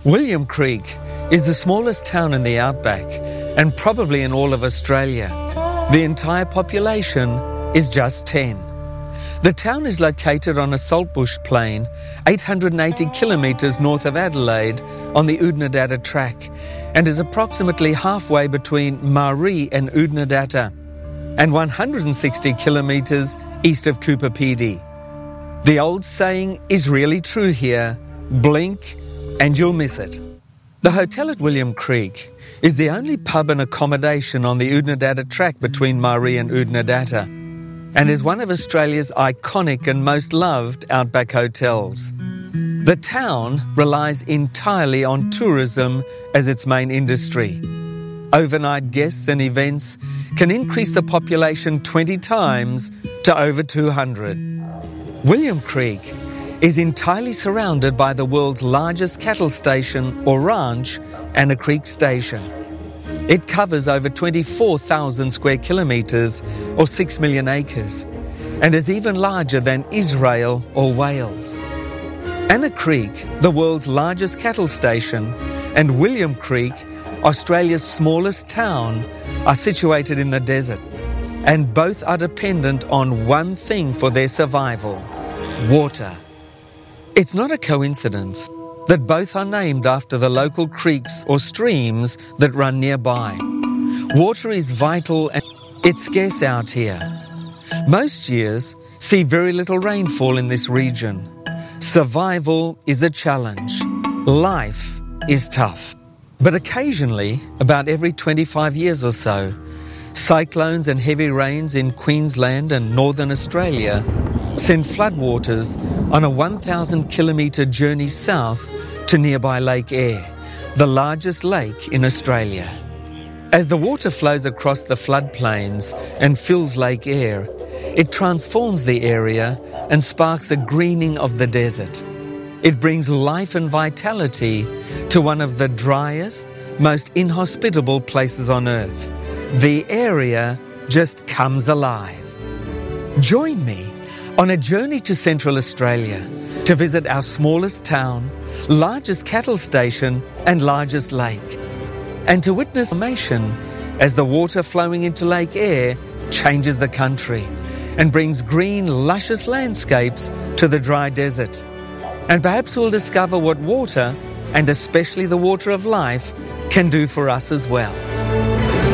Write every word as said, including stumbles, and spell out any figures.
William Creek is the smallest town in the outback and probably in all of Australia. The entire population is just ten. The town is located on a saltbush plain, eight hundred eighty kilometres north of Adelaide on the Oodnadatta Track, and is approximately halfway between Maree and Oodnadatta, and one hundred sixty kilometres east of Cooper Pedy. The old saying is really true here: blink and you'll miss it. The hotel at William Creek is the only pub and accommodation on the Oodnadatta Track between Maree and Oodnadatta, and is one of Australia's iconic and most loved outback hotels. The town relies entirely on tourism as its main industry. Overnight guests and events can increase the population twenty times to over two hundred. William Creek is entirely surrounded by the world's largest cattle station or ranch and a creek station. It covers over twenty-four thousand square kilometres or six million acres and is even larger than Israel or Wales. Anna Creek, the world's largest cattle station, and William Creek, Australia's smallest town, are situated in the desert, and both are dependent on one thing for their survival: water. It's not a coincidence that both are named after the local creeks or streams that run nearby. Water is vital and it's scarce out here. Most years see very little rainfall in this region. Survival is a challenge. Life is tough. But occasionally, about every twenty-five years or so, cyclones and heavy rains in Queensland and northern Australia send floodwaters on a one thousand kilometre journey south to nearby Lake Eyre, the largest lake in Australia. As the water flows across the floodplains and fills Lake Eyre, it transforms the area and sparks a greening of the desert. It brings life and vitality to one of the driest, most inhospitable places on earth. The area just comes alive. Join me on a journey to Central Australia to visit our smallest town, largest cattle station and largest lake, and to witness formation as the water flowing into Lake Eyre changes the country and brings green, luscious landscapes to the dry desert. And perhaps we'll discover what water, and especially the water of life, can do for us as well.